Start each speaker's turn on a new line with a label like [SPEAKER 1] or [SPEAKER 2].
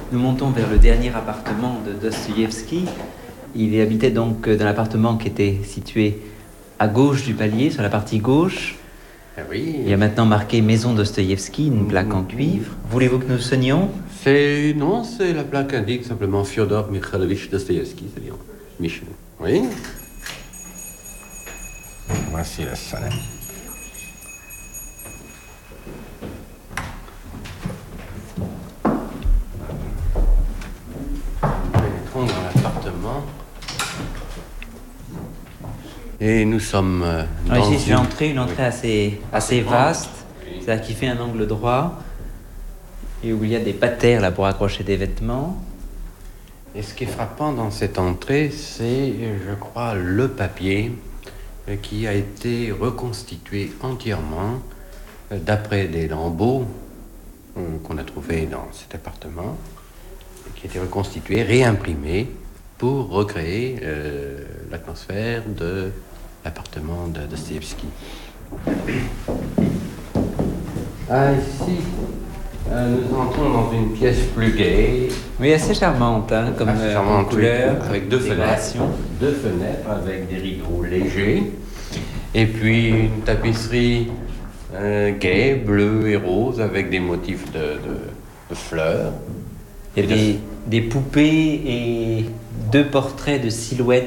[SPEAKER 1] Nous montons vers le dernier appartement de Dostoïevski. Il habitait donc dans l'appartement qui était situé à gauche du palier, sur la partie gauche.
[SPEAKER 2] Ah oui.
[SPEAKER 1] Il y a maintenant marqué Maison Dostoïevski, une plaque en cuivre. Voulez-vous que nous sonnions?
[SPEAKER 2] Non, c'est la plaque indique simplement Fyodor Mikhailovich Dostoïevski, c'est-à-dire Michel. Oui. Voici la sonnette. Pénétrons dans l'appartement. Et nous sommes dans
[SPEAKER 1] Ici, c'est l'entrée, une entrée assez vaste,
[SPEAKER 2] Oui.
[SPEAKER 1] c'est-à-dire qui fait un angle droit, et où il y a des patères là pour accrocher des vêtements.
[SPEAKER 2] Et ce qui est frappant dans cette entrée, c'est, je crois, le papier qui a été reconstitué entièrement d'après des lambeaux qu'on a trouvés dans cet appartement, qui a été reconstitué, réimprimé pour recréer l'atmosphère de l'appartement de Dostoïevski. Ici, nous entrons dans une pièce plus gaie.
[SPEAKER 1] Oui, assez charmante, hein, comme
[SPEAKER 2] Charmante,
[SPEAKER 1] couleur,
[SPEAKER 2] avec deux
[SPEAKER 1] décoration.
[SPEAKER 2] fenêtres avec des rideaux légers, et puis une tapisserie gaie, bleue et rose avec des motifs de fleurs.
[SPEAKER 1] Il y a des poupées et 2 portraits de silhouettes